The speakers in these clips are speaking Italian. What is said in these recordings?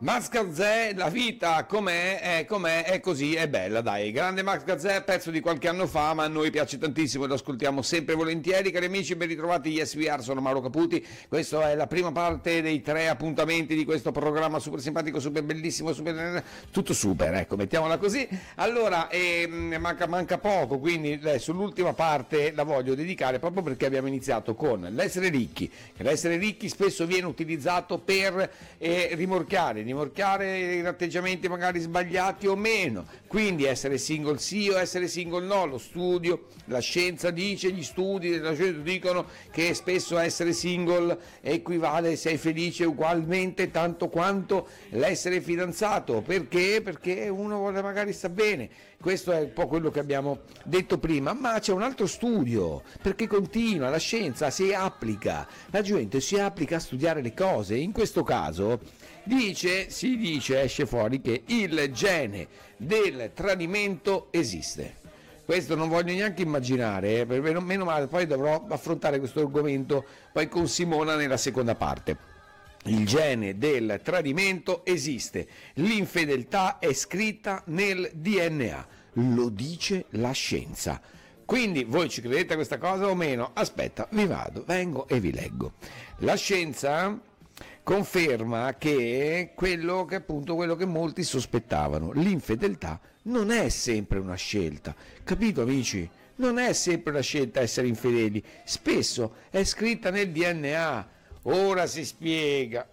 Max Gazzè, la vita com'è, è così, è bella, dai. Grande Max Gazzè, pezzo di qualche anno fa, ma a noi piace tantissimo e lo ascoltiamo sempre volentieri. Cari amici, ben ritrovati, Yes We Are, sono Mauro Caputi. Questa è la prima parte dei 3 appuntamenti di questo programma super simpatico, super bellissimo, super tutto super, ecco, mettiamola così. Allora, manca poco, quindi adesso l'ultima parte la voglio dedicare proprio perché abbiamo iniziato con l'essere ricchi. L'essere ricchi spesso viene utilizzato per rimorchiare in atteggiamenti magari sbagliati o meno, quindi essere single sì o essere single no. Lo studio, la scienza dice, gli studi della scienza dicono che spesso essere single equivale, sei felice ugualmente tanto quanto l'essere fidanzato. Perché uno vuole magari sta bene. Questo è un po' quello che abbiamo detto prima, ma c'è un altro studio, perché continua, la scienza si applica, la gente si applica a studiare le cose. In questo caso esce fuori che il gene del tradimento esiste. Questo non voglio neanche immaginare, meno male, poi dovrò affrontare questo argomento poi con Simona nella seconda parte. Il gene del tradimento esiste, l'infedeltà è scritta nel DNA, lo dice la scienza. Quindi voi ci credete a questa cosa o meno? Aspetta, vengo e vi leggo. La scienza conferma che quello che molti sospettavano, l'infedeltà non è sempre una scelta, capito amici? Non è sempre una scelta essere infedeli, spesso è scritta nel DNA. Ora si spiega.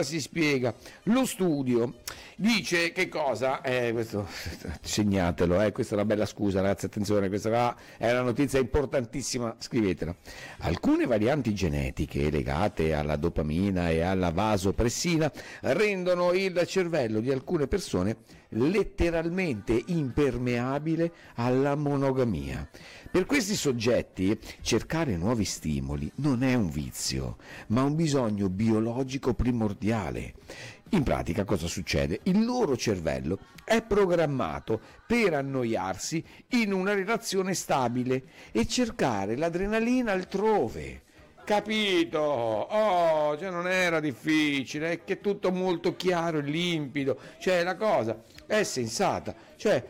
Lo studio dice che cosa? Questo segnatelo, questa è una bella scusa, ragazzi, attenzione, questa qua è una notizia importantissima, scrivetela. Alcune varianti genetiche legate alla dopamina e alla vasopressina rendono il cervello di alcune persone letteralmente impermeabile alla monogamia. Per questi soggetti cercare nuovi stimoli non è un vizio, ma un bisogno biologico primordiale. In pratica cosa succede? Il loro cervello è programmato per annoiarsi in una relazione stabile e cercare l'adrenalina altrove. Capito? Oh, cioè non era difficile, è che è tutto molto chiaro e limpido, cioè la cosa è sensata, cioè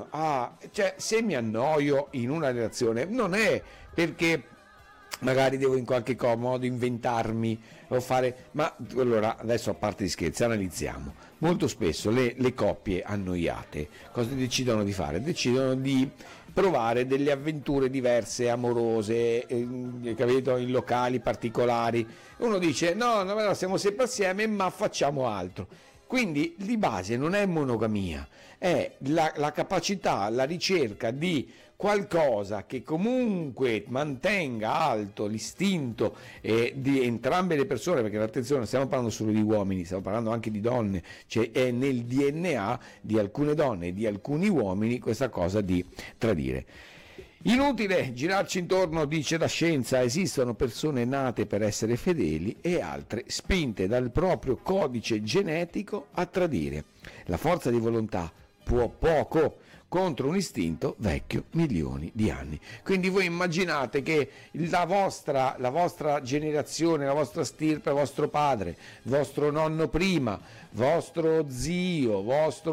se mi annoio in una relazione non è perché magari devo in qualche modo inventarmi o fare, ma allora adesso a parte di scherzi analizziamo. Molto spesso le coppie annoiate cosa decidono di fare? Decidono di provare delle avventure diverse, amorose, capito? In locali particolari. Uno dice no, siamo sempre assieme ma facciamo altro. Quindi di base non è monogamia, è la capacità, la ricerca di qualcosa che comunque mantenga alto l'istinto di entrambe le persone, perché attenzione, non stiamo parlando solo di uomini, stiamo parlando anche di donne, cioè è nel DNA di alcune donne e di alcuni uomini questa cosa di tradire. Inutile girarci intorno, dice la scienza, esistono persone nate per essere fedeli e altre spinte dal proprio codice genetico a tradire. La forza di volontà può poco contro un istinto vecchio milioni di anni. Quindi voi immaginate che la vostra generazione, la vostra stirpe, vostro padre, vostro nonno prima, vostro zio,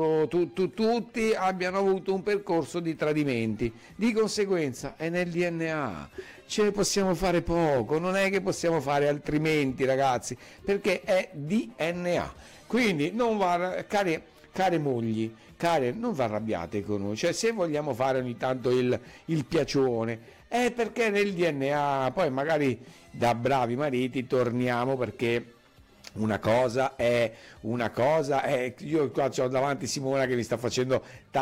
tutti abbiano avuto un percorso di tradimenti. Di conseguenza è nel DNA. Ce ne possiamo fare poco, non è che possiamo fare altrimenti, ragazzi, perché è DNA. Quindi non va, care mogli, non vi arrabbiate con noi, cioè se vogliamo fare ogni tanto il piacione è perché nel DNA, poi magari da bravi mariti torniamo, perché una cosa è io qua ho davanti Simona che mi sta facendo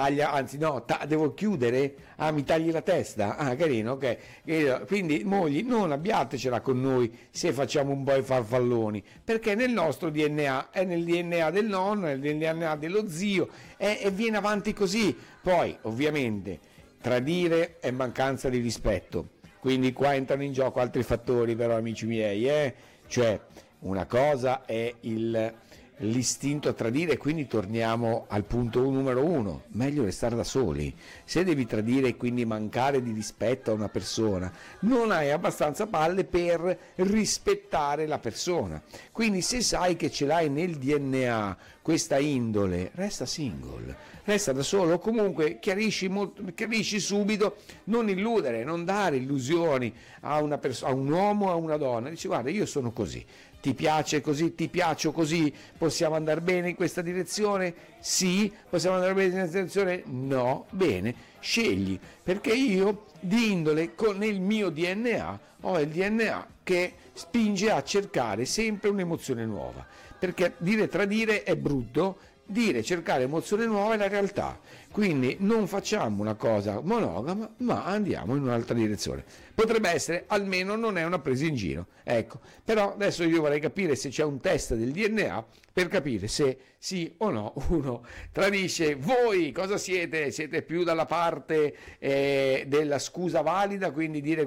devo chiudere, mi tagli la testa, carino, ok, quindi mogli non abbiatecela con noi se facciamo un po' i farfalloni, perché nel nostro DNA è nel DNA del nonno, è nel DNA dello zio e viene avanti così. Poi ovviamente tradire è mancanza di rispetto, quindi qua entrano in gioco altri fattori, però amici miei, cioè una cosa è l'istinto a tradire, e quindi torniamo al punto numero 1, meglio restare da soli. Se devi tradire e quindi mancare di rispetto a una persona, non hai abbastanza palle per rispettare la persona. Quindi se sai che ce l'hai nel DNA questa indole, resta single, resta da solo, comunque chiarisci subito, non illudere, non dare illusioni a una persona, a un uomo o a una donna. Dici: guarda, io sono così. Ti piace così? Ti piaccio così? Possiamo andare bene in questa direzione? Sì. Possiamo andare bene in questa direzione? No. Bene, scegli, perché io di indole, nel mio DNA, ho il DNA che spinge a cercare sempre un'emozione nuova, perché dire tradire è brutto, cercare emozione nuova è la realtà. Quindi non facciamo una cosa monogama, ma andiamo in un'altra direzione. Potrebbe essere, almeno non è una presa in giro. Ecco, però adesso io vorrei capire se c'è un test del DNA per capire se sì o no uno tradisce. Voi cosa siete? Siete più dalla parte della scusa valida, quindi dire